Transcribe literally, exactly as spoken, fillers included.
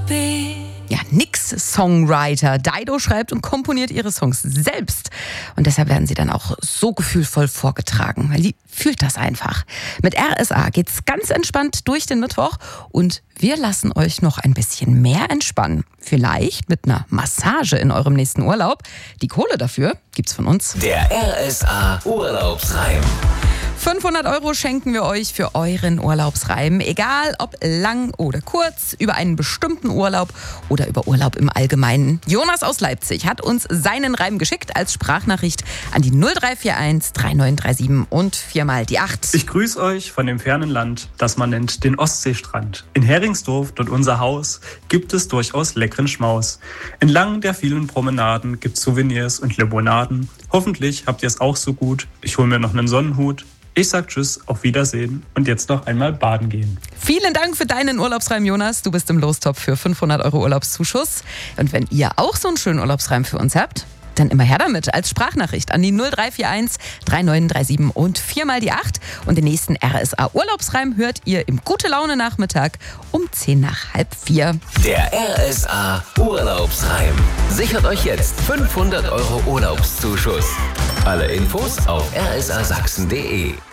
be. Ja, nix Songwriter. Dido schreibt und komponiert ihre Songs selbst. Und deshalb werden sie dann auch so gefühlvoll vorgetragen, weil sie fühlt das einfach. Mit R S A geht's ganz entspannt durch den Mittwoch und wir lassen euch noch ein bisschen mehr entspannen. Vielleicht mit einer Massage in eurem nächsten Urlaub. Die Kohle dafür gibt's von uns. Der R S A Urlaubsreim. fünfhundert Euro schenken wir euch für euren Urlaubsreim. Egal ob lang oder kurz, über einen bestimmten Urlaub oder über Urlaub im Allgemeinen. Jonas aus Leipzig hat uns seinen Reim geschickt als Sprachnachricht an die null drei vier eins drei neun drei sieben und viermal die acht. Ich grüße euch von dem fernen Land, das man nennt den Ostseestrand. In Heringsdorf, dort unser Haus, gibt es durchaus leckeren Schmaus. Entlang der vielen Promenaden gibt's Souvenirs und Limonaden. Hoffentlich habt ihr es auch so gut. Ich hole mir noch einen Sonnenhut. Ich sag Tschüss, auf Wiedersehen und jetzt noch einmal baden gehen. Vielen Dank für deinen Urlaubsreim, Jonas. Du bist im Lostopf für fünfhundert Euro Urlaubszuschuss. Und wenn ihr auch so einen schönen Urlaubsreim für uns habt, dann immer her damit als Sprachnachricht an die null drei vier eins drei neun drei sieben und viermal die acht. Und den nächsten R S A Urlaubsreim hört ihr im Gute-Laune-Nachmittag um zehn nach halb vier. Der R S A Urlaubsreim. Sichert euch jetzt fünfhundert Euro Urlaubszuschuss. Alle Infos auf r s a sachsen punkt d e.